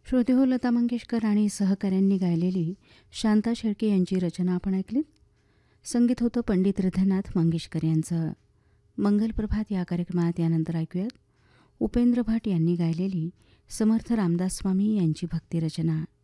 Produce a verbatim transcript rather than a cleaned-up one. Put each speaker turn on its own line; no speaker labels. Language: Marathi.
श्रोते हो, लता मंगेशकर आणि सहकाऱ्यांनी गायलेली शांता शेळके यांची रचना आपण ऐकलीत. संगीत होतं पंडित हृदयनाथ मंगेशकर यांचं. मंगल प्रभात या कार्यक्रमात यानंतर ऐकूयात उपेंद्र भट यांनी गायलेली समर्थ रामदास स्वामी यांची भक्तिरचना.